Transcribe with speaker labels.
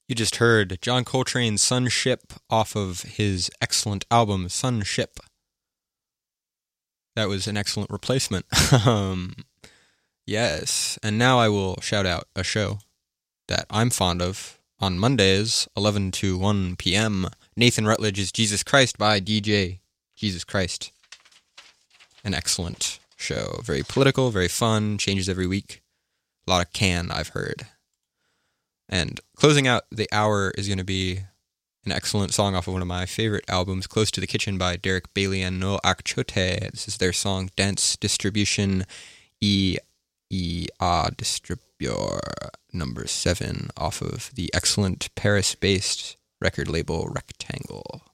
Speaker 1: You just heard John Coltrane's Sunship off of his excellent album, Sunship. That was an excellent replacement. Yes, and now I will shout out a show that I'm fond of on Mondays, 11 to 1 p.m. Nathan Rutledge's Jesus Christ by DJ Jesus Christ. An excellent show. Very political, very fun, changes every week. A lot of can, I've heard. And closing out the hour is going to be an excellent song off of one of my favorite albums, Close to the Kitchen by Derek Bailey and Noel Akchote. This is their song, Dance Distribution E A Distribure, number 7, off of the excellent Paris-based record label Rectangle.